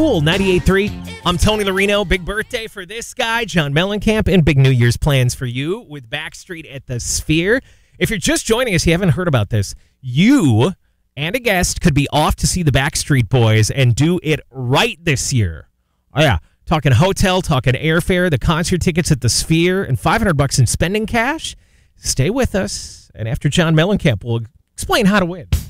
Cool 98.3. I'm Tony Larino. Big birthday for this guy, John Mellencamp, and big New Year's plans for you with Backstreet at the Sphere. If you're just joining us, you haven't heard about this, you and a guest could be off to see the Backstreet Boys and do it right this year. Oh, yeah. Talking hotel, talking airfare, the concert tickets at the Sphere, and $500 in spending cash. Stay with us. And after John Mellencamp, we'll explain how to win.